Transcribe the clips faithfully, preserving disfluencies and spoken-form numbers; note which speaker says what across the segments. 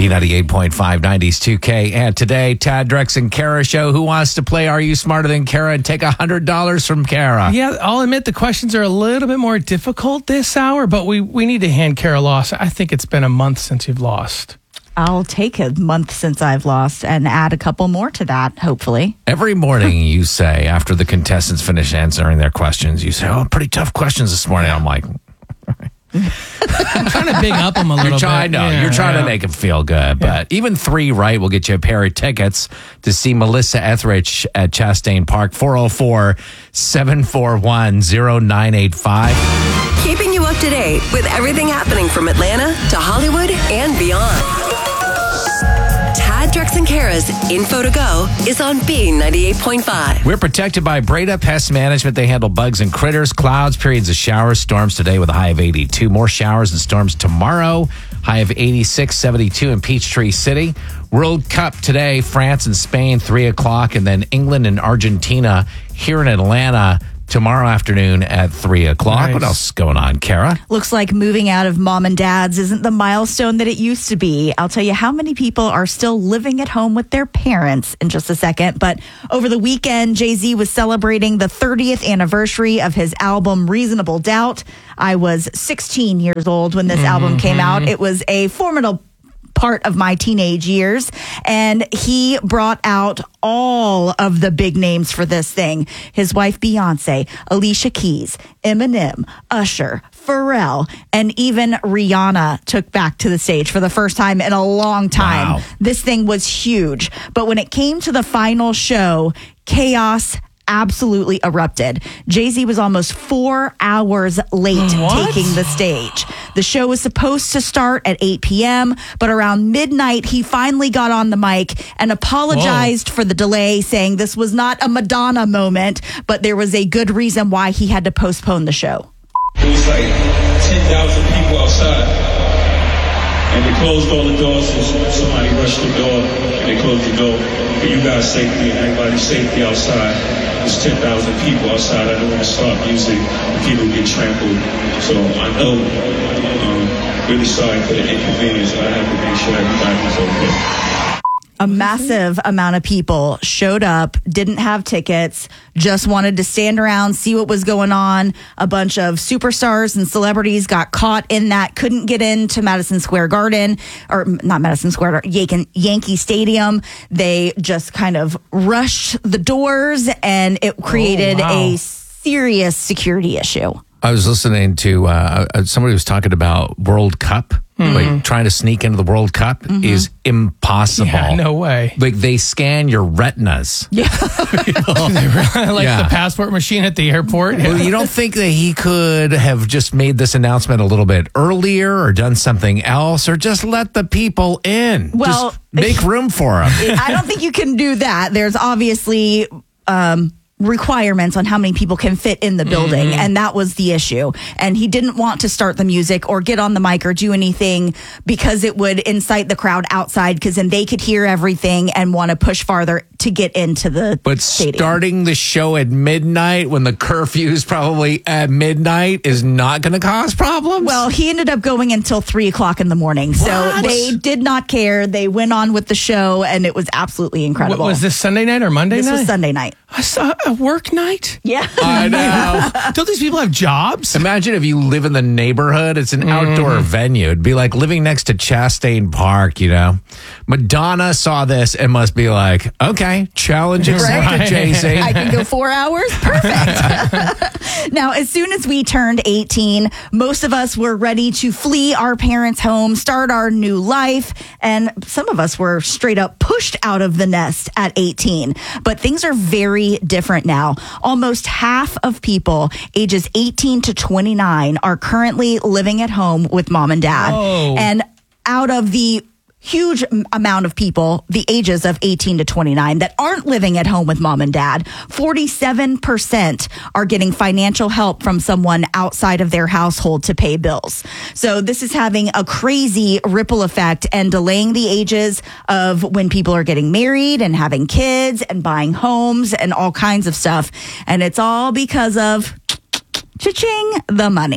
Speaker 1: B ninety-eight point five, nineties two K. And today, Tad, Drex, and Kara show who wants to play Are You Smarter Than Kara and take one hundred dollars from Kara.
Speaker 2: Yeah, I'll admit the questions are a little bit more difficult this hour, but we, we need to hand Kara loss. I think it's been a month since you've lost.
Speaker 3: I'll take a month since I've lost and add a couple more to that, hopefully.
Speaker 1: Every morning you say, after the contestants finish answering their questions, you say, oh, pretty tough questions this morning. I'm like...
Speaker 2: I'm trying to big up them a little
Speaker 1: you're try,
Speaker 2: bit.
Speaker 1: I know,
Speaker 2: yeah,
Speaker 1: you're trying
Speaker 2: yeah.
Speaker 1: to make them feel good. But even three right will get you a pair of tickets to see Melissa Etheridge at Chastain Park. four oh four, seven four one, oh nine eight five.
Speaker 4: Keeping you up to date with everything happening from Atlanta to Hollywood and beyond. Tad, Drex, and Kara's Info to Go is on B ninety-eight point five.
Speaker 1: We're protected by Breda Pest Management. They handle bugs and critters, clouds, periods of showers, storms today with a high of eighty-two. More showers and storms tomorrow. High of eighty-six, seventy-two in Peachtree City. World Cup today, France and Spain, three o'clock. And then England and Argentina here in Atlanta tomorrow afternoon at three o'clock.
Speaker 2: Nice.
Speaker 1: What else is going on, Kara?
Speaker 3: Looks like moving out of mom and dad's isn't the milestone that it used to be. I'll tell you how many people are still living at home with their parents in just a second. But over the weekend, Jay-Z was celebrating the thirtieth anniversary of his album Reasonable Doubt. I was sixteen years old when this mm-hmm. album came out. It was a formidable part of my teenage years, and he brought out all of the big names for this thing. His wife Beyonce, Alicia Keys, Eminem, Usher, Pharrell, and even Rihanna took back to the stage for the first time in a long time.
Speaker 1: Wow.
Speaker 3: This thing was huge. But when it came to the final show, chaos absolutely erupted. Jay-Z was almost four hours late
Speaker 2: What?
Speaker 3: taking the stage. The show was supposed to start at eight p.m., but around midnight, he finally got on the mic and apologized Whoa. for the delay, saying this was not a Madonna moment, but there was a good reason why he had to postpone the show.
Speaker 5: It was like ten thousand people outside, and they closed all the doors, and somebody rushed the door, and they closed the door for you guys' safety and everybody's safety outside. There's ten thousand people outside. I don't want to start music and people get trampled. So I know, um, really sorry for the inconvenience, but I have to make sure everybody's okay.
Speaker 3: A massive amount of people showed up, didn't have tickets, just wanted to stand around, see what was going on. A bunch of superstars and celebrities got caught in that, couldn't get into Madison Square Garden, or not Madison Square Garden, Yankee Stadium. They just kind of rushed the doors, and it created oh, wow. a serious security issue.
Speaker 1: I was listening to uh, somebody was talking about World Cup. Mm-hmm. Like trying to sneak into the World Cup mm-hmm. is impossible.
Speaker 2: Yeah, no way.
Speaker 1: Like they scan your retinas.
Speaker 3: Yeah.
Speaker 2: you know? like
Speaker 1: yeah.
Speaker 2: the passport machine at the airport.
Speaker 1: Well, you don't think that he could have just made this announcement a little bit earlier or done something else or just let the people in?
Speaker 3: Well,
Speaker 1: just make room for them.
Speaker 3: I don't think you can do that. There's obviously... Um, requirements on how many people can fit in the building, mm-hmm. and that was the issue. And he didn't want to start the music or get on the mic or do anything because it would incite the crowd outside, because then they could hear everything and want to push farther to get into the
Speaker 1: But
Speaker 3: stadium.
Speaker 1: Starting the show at midnight when the curfew's probably at midnight is not going to cause problems?
Speaker 3: Well, he ended up going until three o'clock in the morning. So
Speaker 1: What?
Speaker 3: they did not care. They went on with the show, and it was absolutely incredible.
Speaker 2: What, was this Sunday night or Monday
Speaker 3: this
Speaker 2: night?
Speaker 3: This was Sunday night.
Speaker 2: I saw a work night?
Speaker 3: Yeah.
Speaker 1: I know.
Speaker 2: Don't these people have jobs?
Speaker 1: Imagine if you live in the neighborhood. It's an outdoor mm. venue. It'd be like living next to Chastain Park, you know. Madonna saw this and must be like, okay, challenge accepted,
Speaker 3: Right.
Speaker 1: Jay-Z.
Speaker 3: I can go four hours? Perfect. Now, as soon as we turned eighteen, most of us were ready to flee our parents' home, start our new life, and some of us were straight up pushed out of the nest at eighteen. But things are very different now. Almost half of people ages eighteen to twenty-nine are currently living at home with mom and dad.
Speaker 2: Whoa.
Speaker 3: And out of the huge amount of people, the ages of eighteen to twenty-nine, that aren't living at home with mom and dad, forty-seven percent are getting financial help from someone outside of their household to pay bills. So this is having a crazy ripple effect and delaying the ages of when people are getting married and having kids and buying homes and all kinds of stuff. And it's all because of cha-ching, the money.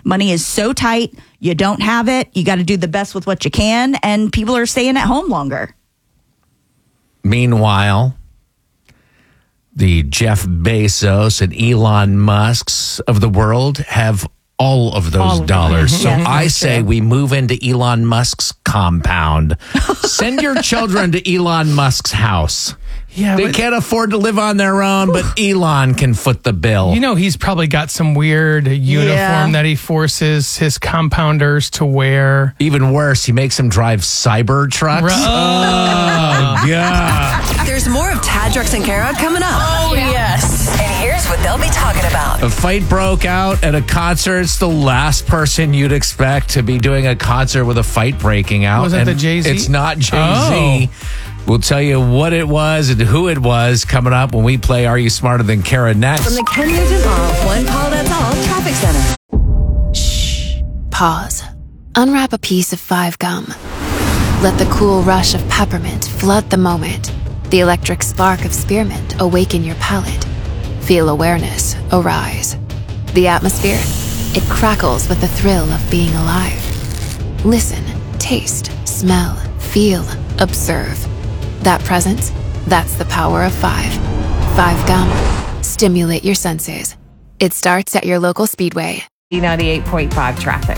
Speaker 3: Money is so tight, you don't have it. You got to do the best with what you can, and people are staying at home longer.
Speaker 1: Meanwhile, the Jeff Bezos and Elon Musks of the world have all of those
Speaker 3: All of
Speaker 1: dollars.
Speaker 3: them.
Speaker 1: So
Speaker 3: Yes,
Speaker 1: I
Speaker 3: that's
Speaker 1: say
Speaker 3: true.
Speaker 1: we move into Elon Musk's compound. Send your children to Elon Musk's house.
Speaker 2: Yeah,
Speaker 1: They
Speaker 2: but-
Speaker 1: can't afford to live on their own, but Elon can foot the bill.
Speaker 2: You know, he's probably got some weird uniform
Speaker 3: Yeah.
Speaker 2: that he forces his compounders to wear.
Speaker 1: Even worse, he makes them drive cyber trucks.
Speaker 2: Oh,
Speaker 1: God.
Speaker 4: There's more of Tad, Drex, and Kara coming up.
Speaker 6: Oh, yes.
Speaker 4: And here's what they'll be talking about.
Speaker 1: A fight broke out at a concert. It's the last person you'd expect to be doing a concert with a fight breaking out.
Speaker 2: Was it
Speaker 1: And
Speaker 2: the Jay-Z?
Speaker 1: It's not Jay-Z. We'll tell you what it was and who it was coming up when we play Are You Smarter Than Kara next.
Speaker 4: From the Kenya Jamal One Call That's All Traffic Center.
Speaker 6: Pause. Unwrap a piece of five gum. Let the cool rush of peppermint flood the moment. The electric spark of spearmint awaken your palate. Feel awareness arise. The atmosphere, it crackles with the thrill of being alive. Listen, taste, smell, feel, observe. That presence, that's the power of five. Five gum. Stimulate your senses. It starts at your local Speedway.
Speaker 7: ninety-eight point five traffic.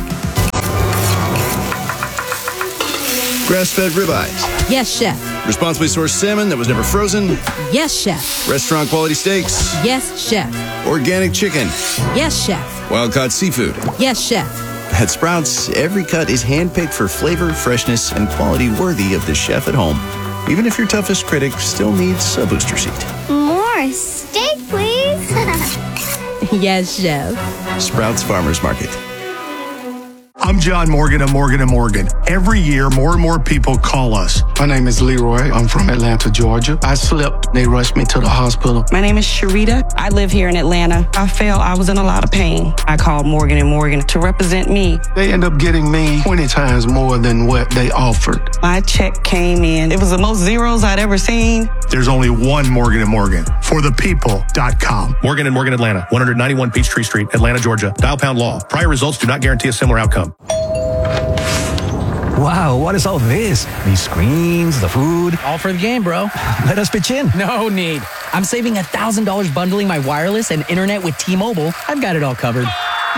Speaker 8: Grass-fed ribeyes.
Speaker 9: Yes, chef.
Speaker 8: Responsibly sourced salmon that was never frozen.
Speaker 9: Yes, chef.
Speaker 8: Restaurant quality steaks.
Speaker 9: Yes, chef.
Speaker 8: Organic chicken.
Speaker 9: Yes, chef.
Speaker 8: Wild-caught seafood.
Speaker 9: Yes, chef.
Speaker 8: At Sprouts, every cut is handpicked for flavor, freshness, and quality worthy of the chef at home. Even if your toughest critic still needs a booster seat.
Speaker 10: More steak, please.
Speaker 9: Yes, chef.
Speaker 8: Sprouts Farmers Market.
Speaker 11: I'm John Morgan of Morgan and Morgan. Every year, more and more people call us.
Speaker 12: My name is Leroy. I'm from Atlanta, Georgia. I slipped. They rushed me to the hospital.
Speaker 13: My name is Sharita. I live here in Atlanta. I felt I was in a lot of pain. I called Morgan and Morgan to represent me.
Speaker 12: They end up getting me twenty times more than what they offered.
Speaker 13: My check came in. It was the most zeros I'd ever seen.
Speaker 11: There's only one Morgan and Morgan. For the people dot com.
Speaker 14: Morgan and Morgan Atlanta, one ninety-one Peachtree Street, Atlanta, Georgia. Dial pound law. Prior results do not guarantee a similar outcome.
Speaker 15: Wow, what is all this? These screens, the food.
Speaker 16: All for the game, bro.
Speaker 15: Let us pitch in.
Speaker 16: No need. I'm saving one thousand dollars bundling my wireless and internet with T-Mobile. I've got it all covered.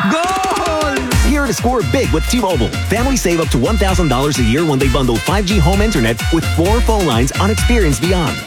Speaker 15: Goal! Here to score big with T-Mobile. Families save up to one thousand dollars a year when they bundle five G home internet with four phone lines on Experience Beyond.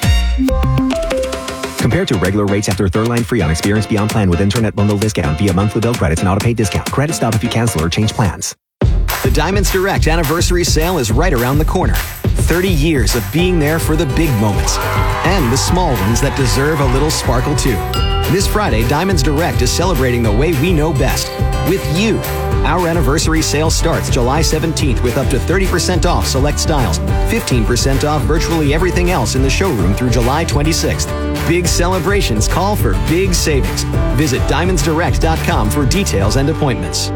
Speaker 15: Compared to regular rates after third line free on Experience Beyond plan with internet bundle discount via monthly bill credits and auto-pay discount. Credit stop if you cancel or change plans.
Speaker 17: The Diamonds Direct anniversary sale is right around the corner. thirty years of being there for the big moments and the small ones that deserve a little sparkle too. This Friday, Diamonds Direct is celebrating the way we know best, with you. Our anniversary sale starts July seventeenth with up to thirty percent off select styles, fifteen percent off virtually everything else in the showroom through July twenty-sixth. Big celebrations call for big savings. Visit diamonds direct dot com for details and appointments.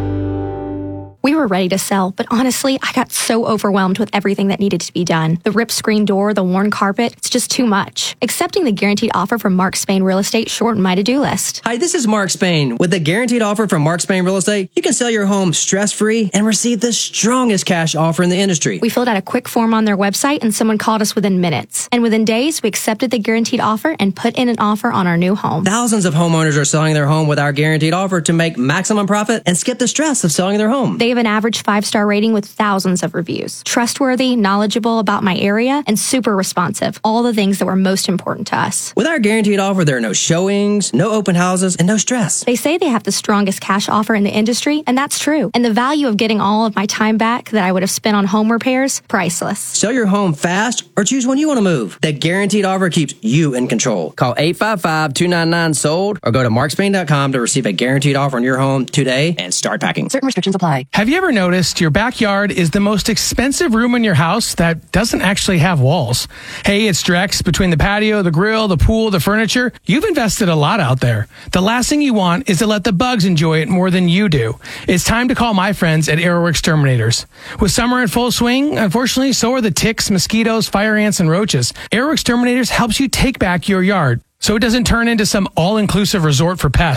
Speaker 18: We were ready to sell, but honestly, I got so overwhelmed with everything that needed to be done. The ripped screen door, the worn carpet, it's just too much. Accepting the guaranteed offer from Mark Spain Real Estate shortened my to-do list.
Speaker 19: Hi, this is Mark Spain. With the guaranteed offer from Mark Spain Real Estate, you can sell your home stress-free and receive the strongest cash offer in the industry.
Speaker 18: We filled out a quick form on their website and someone called us within minutes. And within days, we accepted the guaranteed offer and put in an offer on our new home.
Speaker 19: Thousands of homeowners are selling their home with our guaranteed offer to make maximum profit and skip the stress of selling their home.
Speaker 18: They have an average five-star rating with thousands of reviews. Trustworthy, knowledgeable about my area, and super responsive. All the things that were most important to us.
Speaker 19: With our guaranteed offer, there are no showings, no open houses, and no stress.
Speaker 18: They say they have the strongest cash offer in the industry, and that's true. And the value of getting all of my time back that I would have spent on home repairs, priceless.
Speaker 19: Sell your home fast or choose when you want to move. The guaranteed offer keeps you in control. Call eight five five, two nine nine, sold or go to mark spain dot com to receive a guaranteed offer on your home today and start packing.
Speaker 18: Certain restrictions apply.
Speaker 2: Have you ever noticed your backyard is the most expensive room in your house that doesn't actually have walls? Hey, it's Drex. Between the patio, the grill, the pool, the furniture, you've invested a lot out there. The last thing you want is to let the bugs enjoy it more than you do. It's time to call my friends at Arrow Exterminators. With summer in full swing, unfortunately, so are the ticks, mosquitoes, fire ants, and roaches. Arrow Exterminators helps you take back your yard so it doesn't turn into some all-inclusive resort for pests.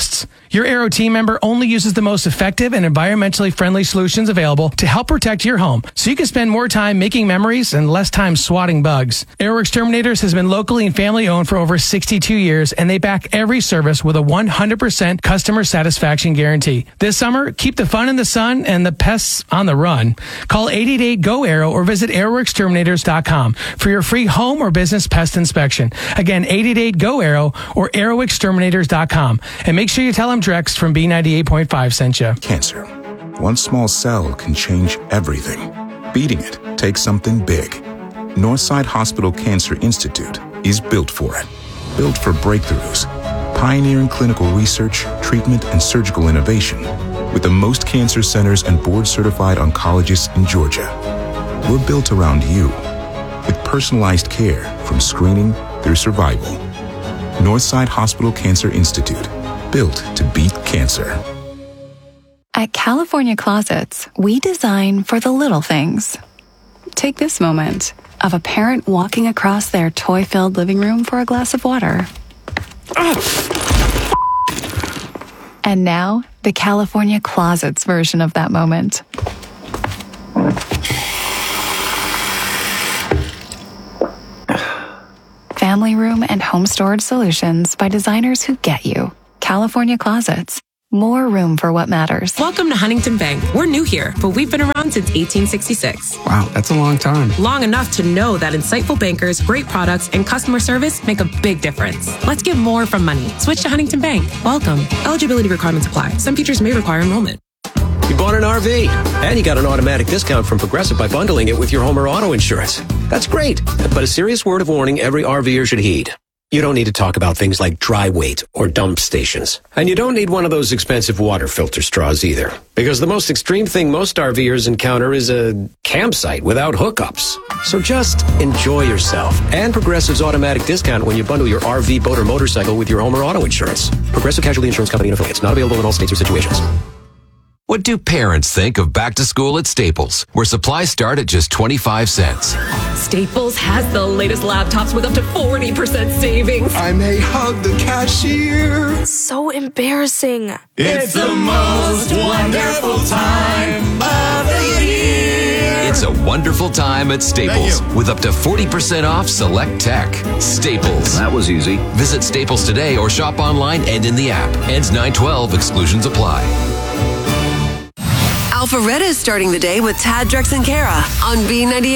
Speaker 2: Your Aero team member only uses the most effective and environmentally friendly solutions available to help protect your home, so you can spend more time making memories and less time swatting bugs. Aero Exterminators has been locally and family owned for over sixty-two years, and they back every service with a one hundred percent customer satisfaction guarantee. This summer, keep the fun in the sun and the pests on the run. Call eight eight eight, G O, AERO or visit aero exterminators dot com for your free home or business pest inspection. Again, eight eight eight, G O, AERO or aero exterminators dot com. And make sure you tell them Drex from B ninety-eight point five sent you.
Speaker 20: Cancer. One small cell can change everything. Beating it takes something big. Northside Hospital Cancer Institute is built for it. Built for breakthroughs, pioneering clinical research, treatment, and surgical innovation with the most cancer centers and board-certified oncologists in Georgia. We're built around you with personalized care from screening through survival. Northside Hospital Cancer Institute, built to beat cancer.
Speaker 21: At California Closets, we design for the little things. Take this moment of a parent walking across their toy-filled living room for a glass of water. And now, the California Closets version of that moment. Family room and home storage solutions by designers who get you. California Closets. More room for what matters.
Speaker 22: Welcome to Huntington Bank. We're new here, but we've been around since eighteen sixty-six.
Speaker 23: Wow, that's a long time.
Speaker 22: Long enough to know that insightful bankers, great products, and customer service make a big difference. Let's get more from money. Switch to Huntington Bank. Welcome. Eligibility requirements apply. Some features may require enrollment.
Speaker 24: You bought an R V, and you got an automatic discount from Progressive by bundling it with your home or auto insurance. That's great, but a serious word of warning every RVer should heed. You don't need to talk about things like dry weight or dump stations. And you don't need one of those expensive water filter straws either. Because the most extreme thing most RVers encounter is a campsite without hookups. So just enjoy yourself. And Progressive's automatic discount when you bundle your R V, boat, or motorcycle with your home or auto insurance. Progressive Casualty Insurance Company and affiliates. Not available in all states or situations.
Speaker 25: What do parents think of back to school at Staples, where supplies start at just twenty-five cents?
Speaker 26: Staples has the latest laptops with up to forty percent savings.
Speaker 27: I may hug the cashier.
Speaker 28: So embarrassing.
Speaker 27: It's the most wonderful time of the year.
Speaker 25: It's a wonderful time at Staples with up to forty percent off select tech. Staples.
Speaker 8: That was easy.
Speaker 25: Visit Staples today or shop online and in the app. Ends nine twelve. Exclusions apply.
Speaker 4: Alpharetta is starting the day with Tad, Drex, and Kara on B ninety-eight.